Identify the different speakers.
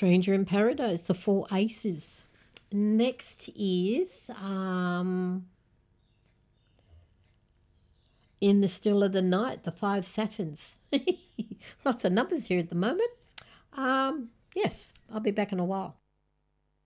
Speaker 1: Stranger in Paradise, the four aces. Next is In the Still of the Night, the five Saturns. Lots of numbers here at the moment. Yes, I'll be back in a while.